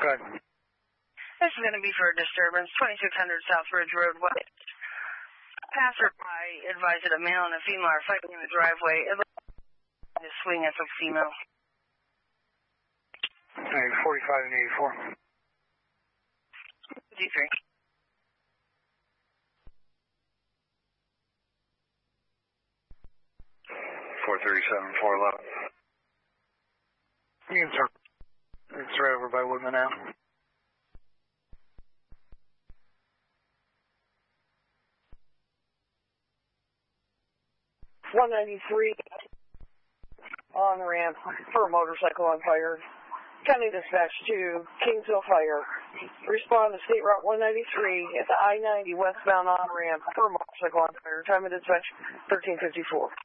Good. This is going to be for a disturbance, 2600 South Ridge Road West. Passerby advised that a male and a female are fighting in the driveway. It looks like to swing at the female. 45 and 84. D3. 437, 411. You can start. It's right over by Woodman now. .193 on ramp for a motorcycle on fire. County dispatch to Kingsville Fire. Respond to State Route 193 at the I-90 westbound on ramp for a motorcycle on fire. Time of dispatch 1354.